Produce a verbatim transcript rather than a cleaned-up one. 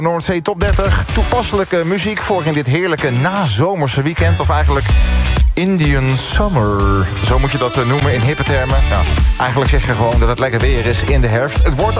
Noordzee Top dertig, toepasselijke muziek voor in dit heerlijke nazomerse weekend. Of eigenlijk Indian Summer. Zo moet je dat noemen in hippe termen. Ja, eigenlijk zeg je gewoon dat het lekker weer is in de herfst. Het wordt